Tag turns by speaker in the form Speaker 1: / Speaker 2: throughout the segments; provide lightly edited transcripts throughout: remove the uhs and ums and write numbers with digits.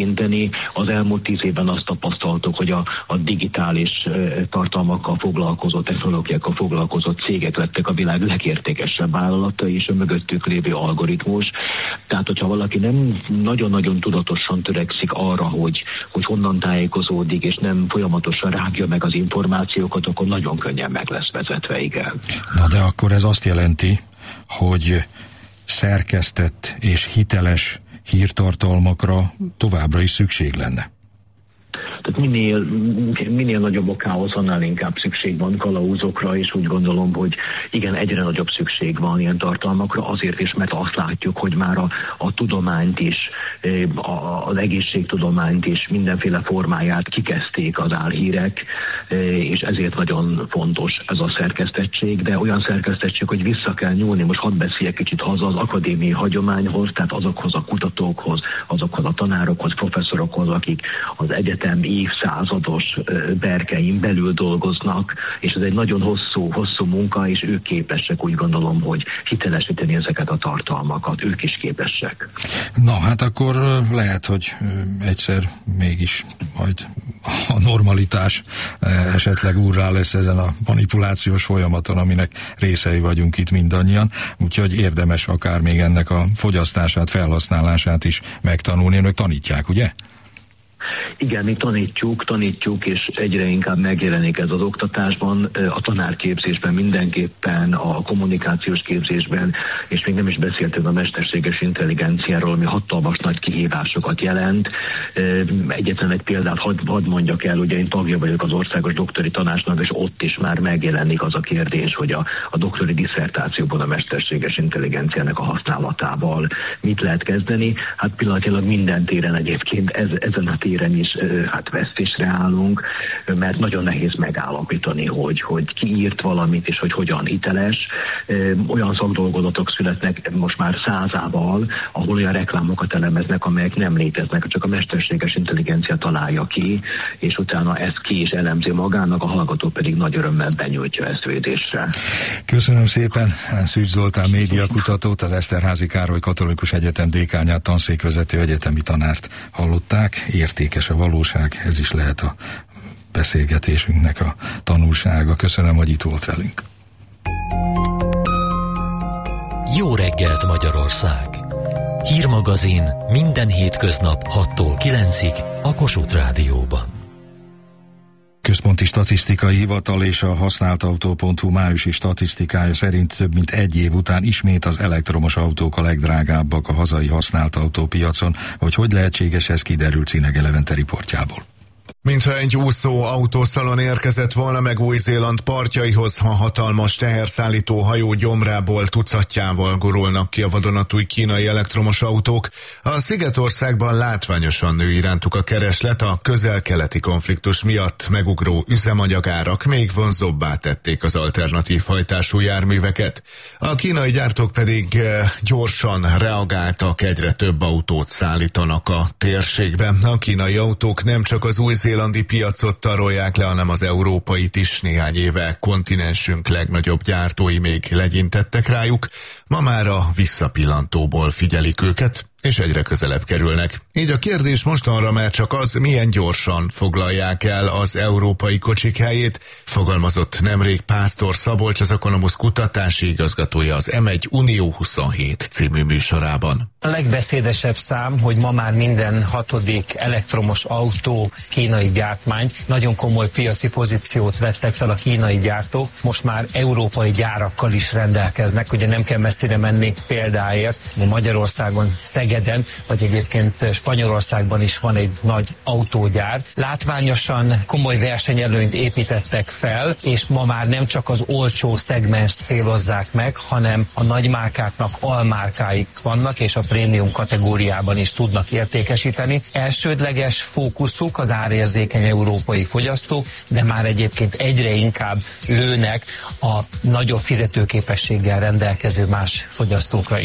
Speaker 1: tekinteni. Az elmúlt 10 évben azt tapasztaltuk, hogy a digitális tartalmakkal foglalkozó, technológiákkal foglalkozó cégek lettek a világ legértékesebb vállalatai, és a mögöttük lévő algoritmus. Tehát, hogyha valaki nem nagyon-nagyon tudatosan törekszik arra, hogy honnan tájékozódik, és nem folyamatosan rágja meg az információkat, akkor nagyon könnyen meg lesz vezetve, igen.
Speaker 2: Na de akkor ez azt jelenti, hogy szerkesztett és hiteles hírtartalmakra továbbra is szükség lenne.
Speaker 1: Tehát minél nagyobb okához, annál inkább szükség van kalauzokra, és úgy gondolom, hogy igen, egyre nagyobb szükség van ilyen tartalmakra, azért is, mert azt látjuk, hogy már a tudományt is, az egészségtudományt is, mindenféle formáját kikezdték az álhírek, és ezért nagyon fontos ez a szerkesztettség, de olyan szerkesztettség, hogy vissza kell nyúlni, most hadd beszéljek kicsit haza az akadémiai hagyományhoz, tehát azokhoz a kutatókhoz, azokhoz a tanárokhoz, professzorokhoz, akik az egyetem évszázados berkein belül dolgoznak, és ez egy nagyon hosszú munka, és ők képesek, úgy gondolom, hogy hitelesíteni ezeket a tartalmakat, ők is képesek.
Speaker 2: Na, hát akkor lehet, hogy egyszer mégis majd a normalitás esetleg úrrá lesz ezen a manipulációs folyamaton, aminek részei vagyunk itt mindannyian, úgyhogy érdemes akár még ennek a fogyasztását, felhasználását is megtanulni. Önök tanítják, ugye?
Speaker 1: Igen, mi tanítjuk, és egyre inkább megjelenik ez az oktatásban, a tanárképzésben mindenképpen, a kommunikációs képzésben, és még nem is beszéltünk a mesterséges intelligenciáról, ami hatalmas nagy kihívásokat jelent. Egyetlen egy példát hadd mondjak el, ugye én tagja vagyok az Országos Doktori Tanácsnak, és ott is már megjelenik az a kérdés, hogy a doktori disszertációban a mesterséges intelligenciának a használatával mit lehet kezdeni. Hát pillanatilag minden téren egyébként ezen a téren is vesztésre állunk, mert nagyon nehéz megállapítani, hogy ki írt valamit, és hogy hogyan hiteles. Olyan szakdolgozatok születnek most már 100-ával, ahol olyan reklámokat elemeznek, amelyek nem léteznek, csak a mesterséges intelligencia találja ki, és utána ezt ki is elemzi magának, a hallgató pedig nagy örömmel benyújtja ezt védésre.
Speaker 2: Köszönöm szépen Szűcs Zoltán médiakutatót, az Eszterházy Károly Katolikus Egyetem dékánját, tanszékvezető egyetemi tanárt hallották. Értékes a valóság, ez is lehet a beszélgetésünknek a tanulsága. Köszönöm, hogy itt volt velünk.
Speaker 3: Jó reggelt, Magyarország! Hírmagazin minden hétköznap 6-tól 9-ig a Kossuth Rádióban.
Speaker 2: Központi Statisztikai Hivatal és a használtautó.hu májusi statisztikája szerint több mint egy év után ismét az elektromos autók a legdrágábbak a hazai használt autópiacon. Hogy lehetséges, ez kiderült Cinege Levente riportjából.
Speaker 4: Mintha egy úszó autószalon érkezett volna meg Új-Zéland partjaihoz, ha hatalmas teherszállító hajó gyomrából tucatjával gurulnak ki a vadonatúj kínai elektromos autók. A Szigetországban látványosan nő irántuk a kereslet, a közel-keleti konfliktus miatt megugró üzemanyagárak még vonzóbbá tették az alternatív hajtású járműveket. A kínai gyártók pedig gyorsan reagáltak, egyre több autót szállítanak a térségbe. A kínai autók nem csak az új-zélandi piacot tarolják le, hanem az európait is. Néhány éve kontinensünk legnagyobb gyártói még legyintettek rájuk. Ma már a visszapillantóból figyelik őket, és egyre közelebb kerülnek. Így a kérdés mostanra már csak az, milyen gyorsan foglalják el az európai kocsik helyét, fogalmazott nemrég Pásztor Szabolcs, az Ökonomusz kutatási igazgatója az M1 Unió 27 című műsorában.
Speaker 5: A legbeszédesebb szám, hogy ma már minden 6. elektromos autó kínai gyártmány. Nagyon komoly piaci pozíciót vettek fel a kínai gyártók. Most már európai gyárakkal is rendelkeznek. Ugye nem kell messzire menni példáért. Magyarországon, Szegeden, vagy egyébként Spanyolországban is van egy nagy autógyár. Látványosan komoly versenyelőnyt építettek fel, és ma már nem csak az olcsó szegmens célozzák meg, hanem a nagymárkáknak almárkáik vannak, és a prémium kategóriában is tudnak értékesíteni. Elsődleges fókuszuk az árérzékeny európai fogyasztók, de már egyébként egyre inkább lőnek a nagyobb fizetőképességgel rendelkező más fogyasztókra is.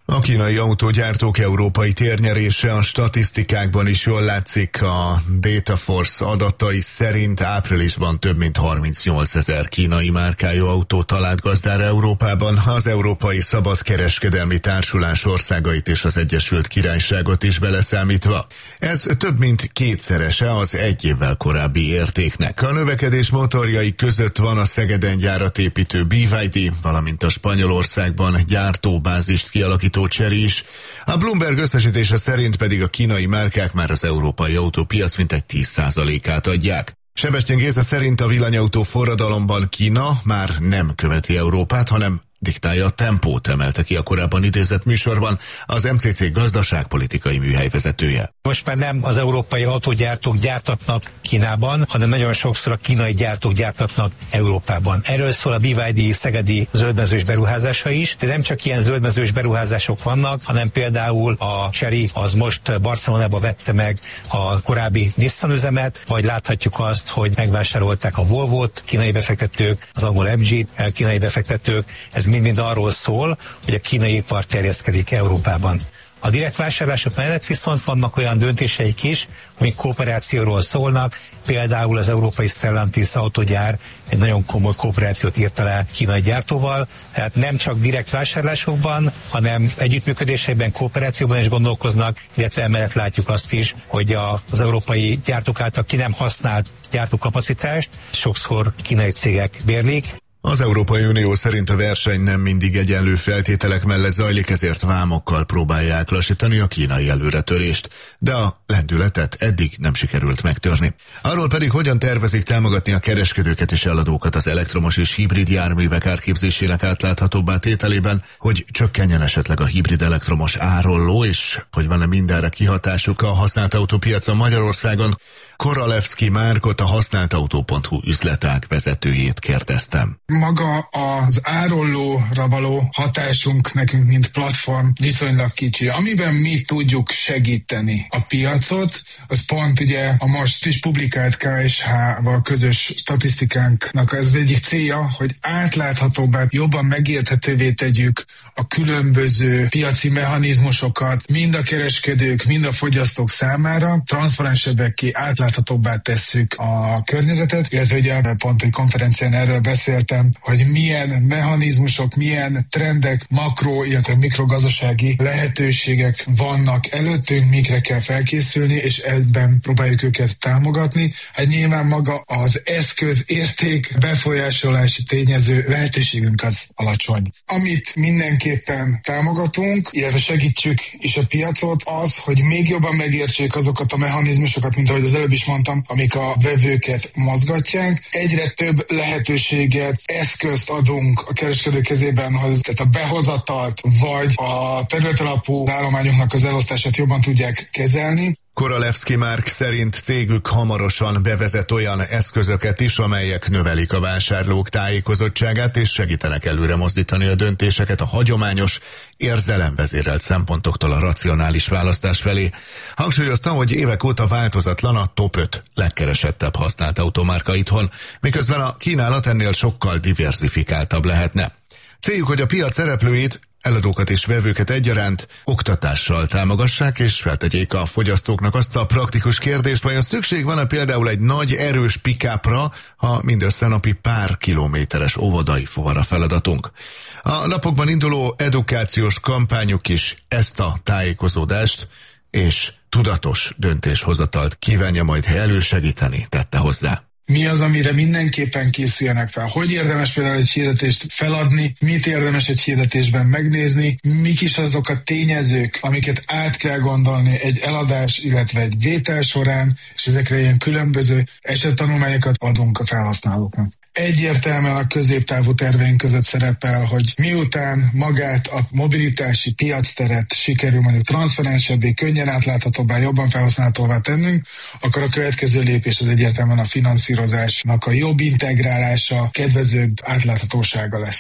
Speaker 4: A kínai autógyártók európai térnyerése a statisztikákban is jól látszik. A Dataforce adatai szerint áprilisban több mint 38 000 kínai márkájú autó talált gazdára Európában, az Európai Szabadkereskedelmi Társulás országait és az Egyesült Királyságot is beleszámítva. Ez több mint kétszerese az egy évvel korábbi értéknek. A növekedés motorjai között van a Szegeden gyárat építő BYD, valamint a Spanyolországban gyártóbázist kialakító Chery is. A Bloomberg összesítése szerint pedig a kínai márkák már az európai autópiac mintegy 10%-át adják. Sebestyén Géza szerint a villanyautó forradalomban Kína már nem követi Európát, hanem diktálja a tempót, emelte ki a korábban idézett műsorban az MCC gazdaságpolitikai műhelyvezetője.
Speaker 5: Most már nem az európai autógyártók gyártatnak Kínában, hanem nagyon sokszor a kínai gyártók gyártatnak Európában. Erről szól a BYD szegedi zöldmezős beruházása is, de nem csak ilyen zöldmezős beruházások vannak, hanem például a Chery az most Barcelonába vette meg a korábbi Nissan üzemet, vagy láthatjuk azt, hogy megvásárolták a Volvót kínai befektetők, az angol MG-t kínai befektetők. Ez mind arról szól, hogy a kínai ipar terjeszkedik Európában. A direkt vásárlások mellett viszont vannak olyan döntéseik is, amik kooperációról szólnak, például az európai Stellantis autógyár egy nagyon komoly kooperációt írt alá kínai gyártóval, tehát nem csak direkt vásárlásokban, hanem együttműködésekben, kooperációban is gondolkoznak, illetve emellett látjuk azt is, hogy az európai gyártók által ki nem használt gyártókapacitást sokszor kínai cégek bérlik.
Speaker 4: Az Európai Unió szerint a verseny nem mindig egyenlő feltételek mellett zajlik, ezért vámokkal próbálják lassítani a kínai előretörést, de a lendületet eddig nem sikerült megtörni. Arról pedig hogyan tervezik támogatni a kereskedőket és eladókat az elektromos és hibrid járművek árképzésének átláthatóbbá tételében, hogy csökkenjen esetleg a hibrid elektromos árolló, és hogy van-e mindenre kihatásuk a használt autópiacon Magyarországon. Koralewski Márkot, a használtautó.hu üzletág vezetőjét kérdeztem.
Speaker 6: Maga az árollóra való hatásunk nekünk, mint platform viszonylag kicsi. Amiben mi tudjuk segíteni a piacot, az pont ugye a most is publikált KSH-val közös statisztikánknak az egyik célja, hogy átláthatóbbá, jobban megérthetővé tegyük a különböző piaci mechanizmusokat, mind a kereskedők, mind a fogyasztók számára, transzparensebbekké, átláthatóbbá tesszük a környezetet, illetve ugye pont egy konferencián erről beszéltem, hogy milyen mechanizmusok, milyen trendek, makro, illetve mikrogazdasági lehetőségek vannak előttünk, mikre kell felkészülni, és ebben próbáljuk őket támogatni. Hát nyilván maga az eszköz, érték, befolyásolási tényező lehetőségünk az alacsony. Amit mindenképpen támogatunk, illetve segítjük is a piacot, az, hogy még jobban megértsék azokat a mechanizmusokat, mint ahogy az előbb is mondtam, amik a vevőket mozgatják. Egyre több lehetőséget, eszközt adunk a kereskedő kezében, hogy tehát a behozatalt vagy a területalapú állományoknak az elosztását jobban tudják kezelni.
Speaker 4: Koralewski Márk szerint cégük hamarosan bevezet olyan eszközöket is, amelyek növelik a vásárlók tájékozottságát és segítenek előre mozdítani a döntéseket a hagyományos, érzelemvezérelt szempontoktól a racionális választás felé. Hangsúlyozta, hogy évek óta változatlan a top 5 legkeresettebb használt automárka itthon, miközben a kínálat ennél sokkal diverzifikáltabb lehetne. Céljuk, hogy a piac szereplőit, eladókat és vevőket egyaránt oktatással támogassák, és feltegyék a fogyasztóknak azt a praktikus kérdést, vajon szükség van-e például egy nagy, erős pick-upra, ha mindössze napi pár kilométeres óvodai fuvara feladatunk. A napokban induló edukációs kampányuk is ezt a tájékozódást és tudatos döntéshozatalt kívánja majd elősegíteni, tette hozzá.
Speaker 6: Mi az, amire mindenképpen készüljenek fel? Hogy érdemes például egy hirdetést feladni? Mit érdemes egy hirdetésben megnézni? Mik is azok a tényezők, amiket át kell gondolni egy eladás, illetve egy vétel során, és ezekre ilyen különböző esettanulmányokat adunk a felhasználóknak. Egyértelműen a középtávú terveink között szerepel, hogy miután magát a mobilitási piacteret sikerül mondjuk transzferensebbé, könnyen átláthatóbbá, jobban felhasználhatóvá tennünk, akkor a következő lépés az egyértelműen a finanszírozásnak a jobb integrálása, kedvezőbb átláthatósága lesz.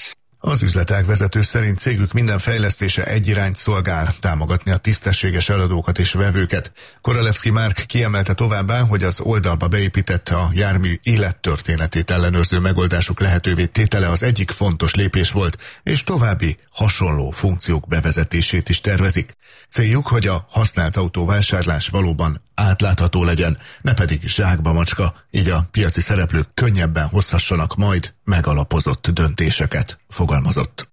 Speaker 4: Az üzletág vezető szerint cégük minden fejlesztése egy irányt szolgál, támogatni a tisztességes eladókat és vevőket. Koralevszki Márk kiemelte továbbá, hogy az oldalba beépítette a jármű élettörténetét ellenőrző megoldások lehetővé tétele az egyik fontos lépés volt, és további hasonló funkciók bevezetését is tervezik. Céljuk, hogy a használt autóvásárlás valóban átlátható legyen, ne pedig zsákba macska, így a piaci szereplők könnyebben hozhassanak majd megalapozott döntéseket, fogalmazott.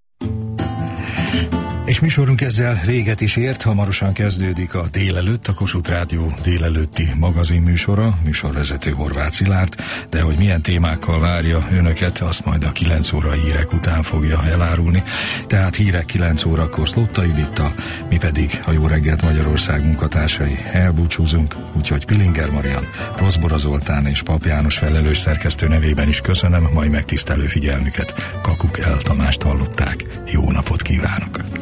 Speaker 2: És műsorunk ezzel véget is ért, hamarosan kezdődik a Délelőtt, a Kossuth Rádió délelőtti magazin műsora, műsorvezető Horváth Szilárd, de hogy milyen témákkal várja önöket, azt majd a 9 órai hírek után fogja elárulni. Tehát hírek 9 órakor Szlótta Judittal, mi pedig a Jó reggelt Magyarország munkatársai elbúcsúzunk, úgyhogy Pillinger Marian, Rozbora Zoltán és Pap János felelős szerkesztő nevében is köszönöm, majd megtisztelő figyelmüket. Kakuk El Tamást hallották. Jó napot kívánok!